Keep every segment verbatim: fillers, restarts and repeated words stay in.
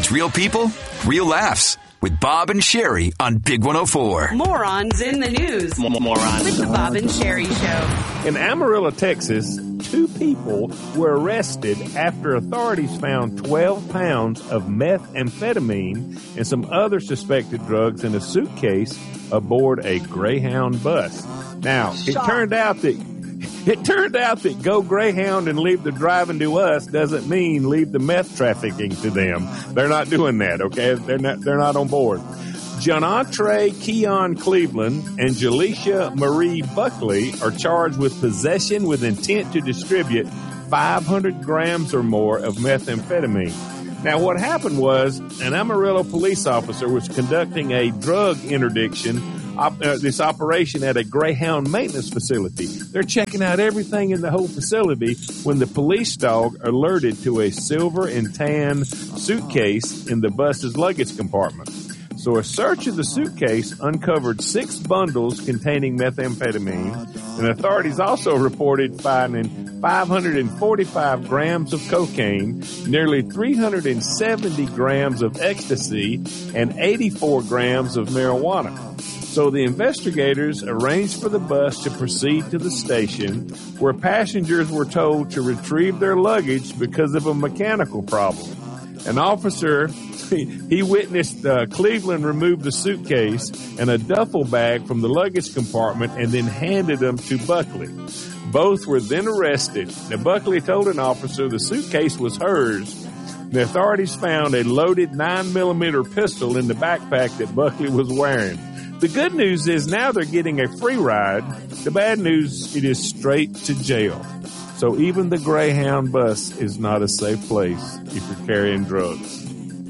It's real people, real laughs. With Bob and Sherry on Big one oh four. Morons in the news. Morons. With the Bob and Sherry Show. In Amarillo, Texas, two people were arrested after authorities found twelve pounds of methamphetamine and some other suspected drugs in a suitcase aboard a Greyhound bus. Now, it Shock. turned out that It turned out that go Greyhound and leave the driving to us doesn't mean leave the meth trafficking to them. They're not doing that, okay? They're not, they're not on board. Jonatre Keon Cleveland and Jaleisha Marie Buckley are charged with possession with intent to distribute five hundred grams or more of methamphetamine. Now, what happened was an Amarillo police officer was conducting a drug interdiction Op, uh, this operation at a Greyhound maintenance facility. They're checking out everything in the whole facility when the police dog alerted to a silver and tan suitcase in the bus's luggage compartment. So a search of the suitcase uncovered six bundles containing methamphetamine, and authorities also reported finding five hundred forty-five grams of cocaine, nearly three hundred seventy grams of ecstasy, and eighty-four grams of marijuana. So the investigators arranged for the bus to proceed to the station where passengers were told to retrieve their luggage because of a mechanical problem. An officer, he witnessed uh, Cleveland remove the suitcase and a duffel bag from the luggage compartment and then handed them to Buckley. Both were then arrested. Now, Buckley told an officer the suitcase was hers. The authorities found a loaded nine millimeter pistol in the backpack that Buckley was wearing. The good news is now they're getting a free ride. The bad news, it is straight to jail. So even the Greyhound bus is not a safe place if you're carrying drugs.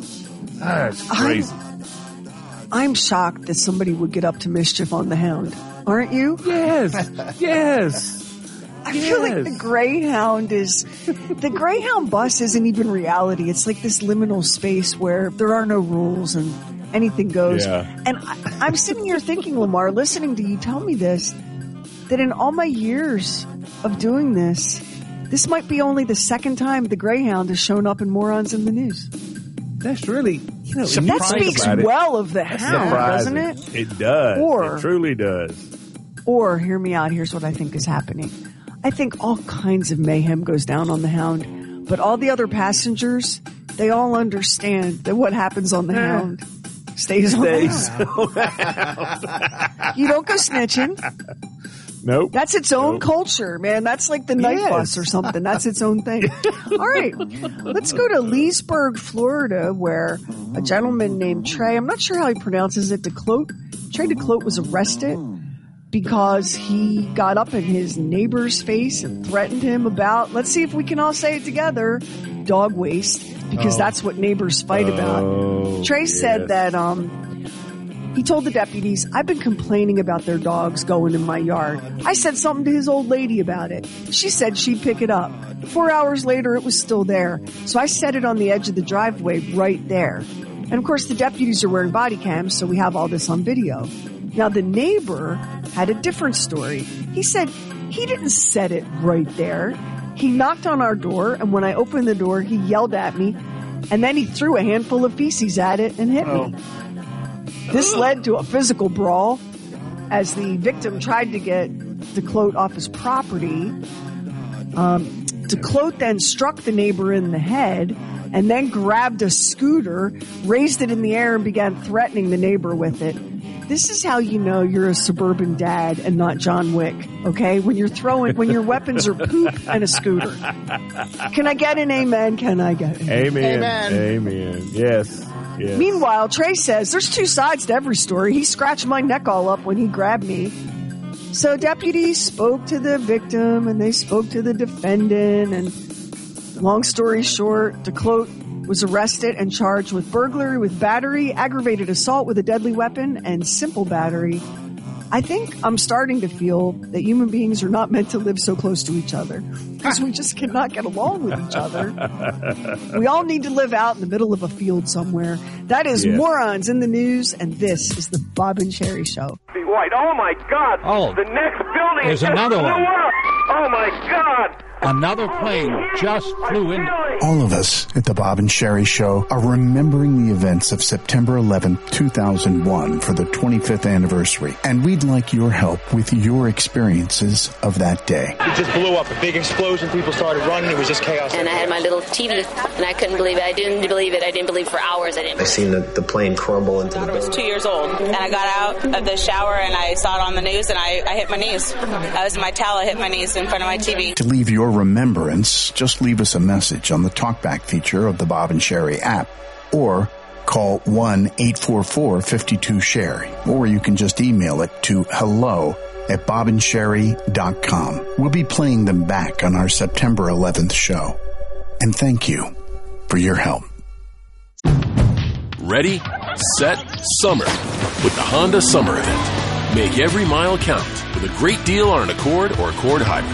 That's crazy. I'm, I'm shocked that somebody would get up to mischief on the Hound. Aren't you? Yes. Yes. I yes. feel like the Greyhound is, the Greyhound bus isn't even reality. It's like this liminal space where there are no rules and anything goes. Yeah. And I, I'm sitting here thinking, Lamar, listening to you tell me this, that in all my years of doing this, this might be only the second time the Greyhound has shown up in Morons in the News. That's really, you know, that speaks well of the That's Hound, surprising. doesn't it? It does. Or, it truly does. Or, hear me out, here's what I think is happening. I think all kinds of mayhem goes down on the Hound, but all the other passengers, they all understand that what happens on the Yeah. Hound stays on Stays the Hound. You don't go snitching. Nope. That's its own Nope. culture, man. That's like the night Yes. bus or something. That's its own thing. All right. Let's go to Leesburg, Florida, where a gentleman named Trey, I'm not sure how he pronounces it, DeClote, Trey DeClote was arrested because he got up in his neighbor's face and threatened him about, let's see if we can all say it together, dog waste, because Oh. that's what neighbors fight Oh, about. Trey yes. said that, um, he told the deputies, I've been complaining about their dogs going in my yard. I said something to his old lady about it. She said she'd pick it up. Four hours later, it was still there. So I set it on the edge of the driveway right there. And of course, the deputies are wearing body cams, so we have all this on video. Now, the neighbor had a different story. He said he didn't set it right there. He knocked on our door, and when I opened the door, he yelled at me, and then he threw a handful of feces at it and hit Oh. me. This led to a physical brawl as the victim tried to get DeClote off his property. Um, DeClote then struck the neighbor in the head and then grabbed a scooter, raised it in the air, and began threatening the neighbor with it. This is how you know you're a suburban dad and not John Wick, okay? When you're throwing, when your weapons are poop and a scooter. Can I get an amen? Can I get an amen? Amen. Amen. Amen. Yes. Yes. Meanwhile, Trey says there's two sides to every story. He scratched my neck all up when he grabbed me. So deputies spoke to the victim and they spoke to the defendant. And long story short, DeClote was arrested and charged with burglary with battery, aggravated assault with a deadly weapon, and simple battery. I think I'm starting to feel that human beings are not meant to live so close to each other because we just cannot get along with each other. We all need to live out in the middle of a field somewhere. That is Yeah. Morons in the News, and this is the Bob and Sherry Show. White. Oh my God! Oh. The next building There's just another blew one. up. Oh my God! Another plane just flew in. All of us at the Bob and Sherry Show are remembering the events of September eleventh, two thousand one for the twenty-fifth anniversary, and we'd like your help with your experiences of that day. It just blew up. A big explosion. People started running. It was just chaos. And I had my little T V, and I couldn't believe it. I didn't believe it. I didn't believe for hours. I didn't. I seen the, the plane crumble into the building. I was two years old, and I got out of the shower, and I saw it on the news, and I, I hit my knees. I was in my towel. I hit my knees in front of my T V. To leave your remembrance, just leave us a message on the TalkBack feature of the Bob and Sherry app, or call one eight four four, five two, Sherry, or you can just email it to hello at bob and sherry dot com. We'll be playing them back on our September eleventh show. And thank you for your help. Ready, set, summer with the Honda Summer Event. Make every mile count with a great deal on an Accord or Accord Hybrid.